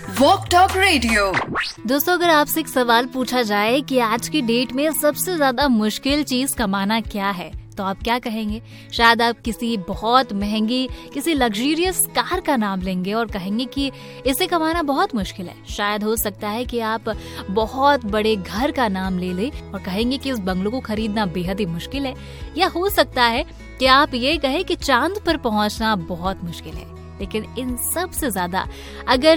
Walk talk radio. दोस्तों, अगर आपसे एक सवाल पूछा जाए कि आज की डेट में सबसे ज्यादा मुश्किल चीज कमाना क्या है, तो आप क्या कहेंगे? शायद आप किसी बहुत महंगी, किसी लग्जरियस कार का नाम लेंगे और कहेंगे कि इसे कमाना बहुत मुश्किल है। शायद हो सकता है कि आप बहुत बड़े घर का नाम ले लें और कहेंगे कि उस बंगलों को खरीदना बेहद ही मुश्किल है। या हो सकता है कि आप ये कहें कि चांद पर पहुंचना बहुत मुश्किल है। लेकिन इन सब से ज्यादा अगर